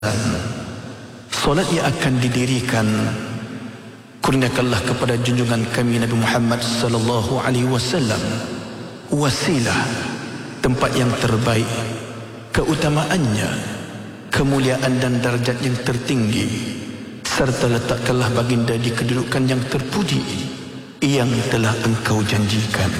solat yang akan didirikan, kurniakanlah kepada junjungan kami Nabi Muhammad sallallahu alaihi wasallam wasilah, tempat yang terbaik, keutamaannya, kemuliaan dan darjat yang tertinggi, serta letakkanlah baginda di kedudukan yang terpuji yang telah engkau janjikan.